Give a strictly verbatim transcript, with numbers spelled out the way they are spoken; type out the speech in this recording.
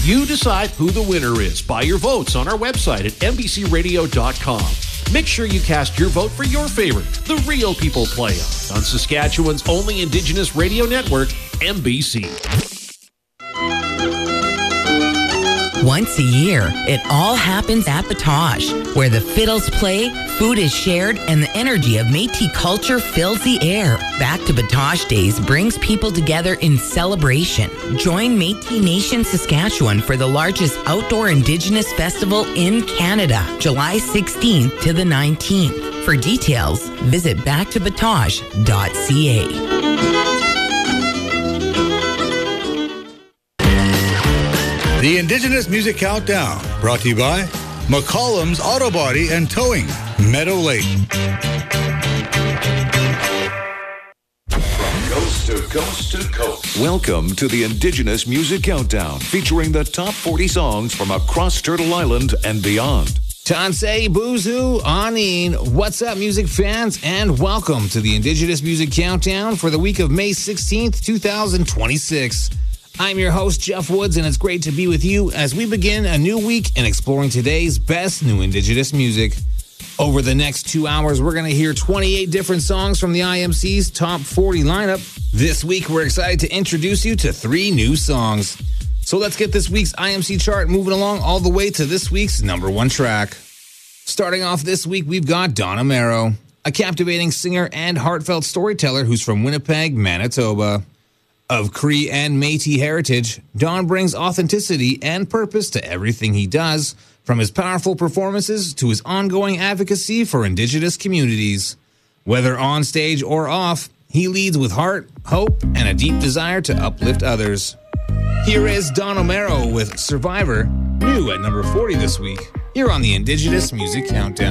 You decide who the winner is by your votes on our website at n b c radio dot com. Make sure you cast your vote for your favorite, the Real People Play-Up, on Saskatchewan's only Indigenous radio network, N B C. Once a year, it all happens at Batoche, where the fiddles play, food is shared, and the energy of Métis culture fills the air. Back to Batoche Days brings people together in celebration. Join Métis Nation Saskatchewan for the largest outdoor Indigenous festival in Canada, July sixteenth to the nineteenth. For details, visit back to batoche dot c a. The Indigenous Music Countdown, brought to you by McCollum's Auto Body and Towing, Meadow Lake. From coast to coast to coast. Welcome to the Indigenous Music Countdown, featuring the top forty songs from across Turtle Island and beyond. Tansei, Buzu, Anine, what's up, music fans, and welcome to the Indigenous Music Countdown for the week of May sixteenth, twenty twenty-six. I'm your host, Jeff Woods, and it's great to be with you as we begin a new week in exploring today's best new Indigenous music. Over the next two hours, we're going to hear twenty-eight different songs from the I M C's Top forty lineup. This week, we're excited to introduce you to three new songs. So let's get this week's I M C chart moving along all the way to this week's number one track. Starting off this week, we've got Dawn Amero, a captivating singer and heartfelt storyteller who's from Winnipeg, Manitoba. Of Cree and Métis heritage, Don brings authenticity and purpose to everything he does, from his powerful performances to his ongoing advocacy for Indigenous communities. Whether on stage or off, he leads with heart, hope, and a deep desire to uplift others. Here is Dawn Amero with Survivor, new at number forty this week, here on the Indigenous Music Countdown.